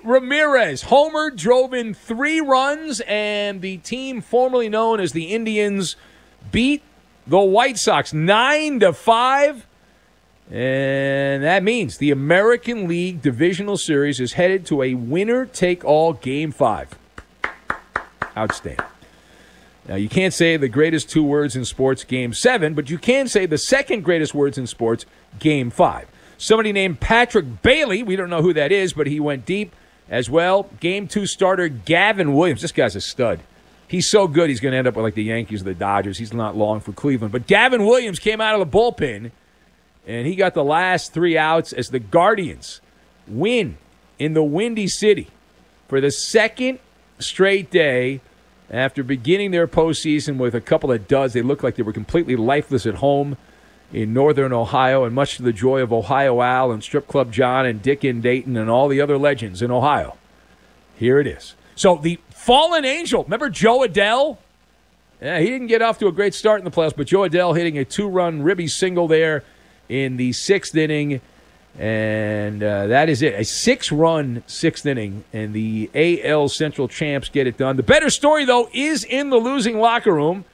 Ramirez, homer, drove in 3 runs, and the team formerly known as the Indians beat the White Sox 9-5. And that means the American League Divisional Series is headed to a winner-take-all Game 5. Outstanding. Now, you can't say the greatest 2 words in sports, Game 7, but you can say the second greatest words in sports, Game 5. Somebody named Patrick Bailey, we don't know who that is, but he went deep as well. Game 2 starter Gavin Williams. This guy's a stud. He's so good he's going to end up with like the Yankees or the Dodgers. He's not long for Cleveland. But Gavin Williams came out of the bullpen, and he got the last 3 outs as the Guardians win in the Windy City for the second straight day. After beginning their postseason with a couple of duds, they looked like they were completely lifeless at home in northern Ohio, and much to the joy of Ohio Al and Strip Club John and Dick in Dayton and all the other legends in Ohio. Here it is. So the fallen angel, remember Joe Adell? Yeah, he didn't get off to a great start in the playoffs, but Joe Adell hitting a 2-run ribby single there in the 6th inning. And that is it. A 6-run 6th inning, and the AL Central champs get it done. The better story, though, is in the losing locker room.